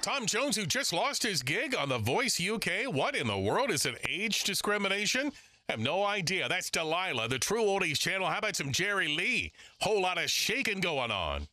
Tom Jones, who just lost his gig on The Voice UK. What in the world? Is it age discrimination? I have no idea. That's Delilah, the True Oldies channel. How about some Jerry Lee? Whole lot of shaking going on.